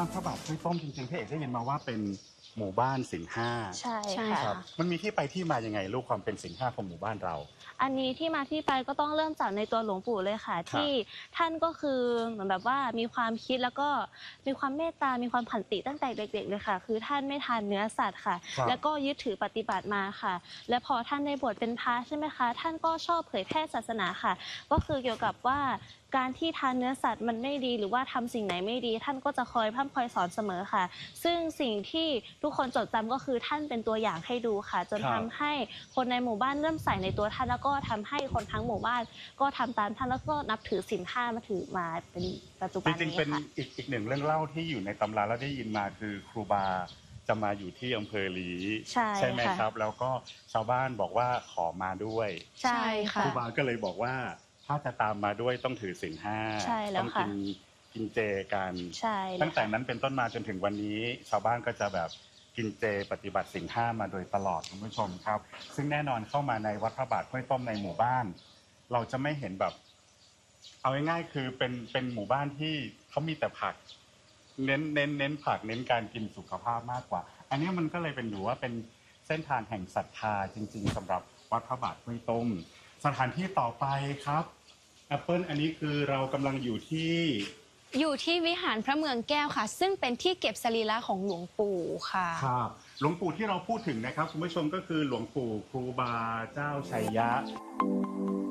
านพระบาทห้วยต้มจริงๆพี่เอกได้ยินมาว่าเป็นหมู่บ้านศีลห้าใช่ครัค่ะบมันมีที่ไปที่มายังไงลูกความเป็นศีลห้าของหมู่บ้านเราอันนี้ที่มาที่ไปก็ต้องเริ่มจากในตัวหลวงปู่เลยค่ะที่ท่านก็คือเหมือนแบบว่ามีความคิดแล้วก็มีความเมตตามีความขันติตั้งแต่เด็กๆเลยค่ะคือท่านไม่ทานเนื้อสัตว์ค่ะแล้วก็ยึดถือปฏิบัติมาค่ะและพอท่านได้บวชเป็นพระใช่ไหมคะท่านก็ชอบเผยแพร่ศาสนาค่ะก็คือเกี่ยวกับว่าการที่ทานเนื้อสัตว์มันไม่ดีหรือว่าทำสิ่งไหนไม่ดีท่านก็จะคอยพร่ำคอยสอนเสมอค่ะซึ่งสิ่งที่ทุกคนจดจำก็คือท่านเป็นตัวอย่างให้ดูค่ะจนทำให้คนในหมู่บ้านเริ่มใส่ในตัวท่านแล้วก็ทำให้คนทั้งหมู่บ้านก็ทำตามท่านแล้วก็นับถือศีลห้ามาถือมาเป็นปัจจุบันนี้ค่ะจริงๆเป็นอีกหนึ่งเรื่องเล่าที่อยู่ในตำราแล้วได้ยินมาคือครูบาจะมาอยู่ที่อำเภอหลีใช่ไหมครับแล้วก็ชาวบ้านบอกว่าขอมาด้วยใช่ค่ะครูบาก็เลยบอกว่าถ้าจะตามมาด้วยต้องถือศีลห้าต้องกินเจกันตั้งแต่นั้นเป็นต้นมาจนถึงวันนี้ชาวบ้านก็จะแบบกินเจปฏิบัติศีลห้ามาโดยตลอดคุณผู้ชมครับซึ่งแน่นอนเข้ามาในวัดพระบาทห้วยต้มในหมู่บ้านเราจะไม่เห็นแบบเอาง่ายๆคือเป็นหมู่บ้านที่เขามีแต่ผักเน้นผักเน้นการกินสุขภาพมากกว่าอันนี้มันก็เลยเป็นหนูว่าเป็นเส้นทางแห่งศรัทธาจริงๆสำหรับวัดพระบาทห้วยต้มสถานที่ต่อไปครับแอปเปิลอันนี้คือเรากำลังอยู่ที่วิหารพระเมืองแก้วค่ะซึ่งเป็นที่เก็บสรีระของหลวงปู่ค่ะครับหลวงปู่ที่เราพูดถึงนะครับคุณผู้ชมก็คือหลวงปู่ครูบาเจ้าชัยยะ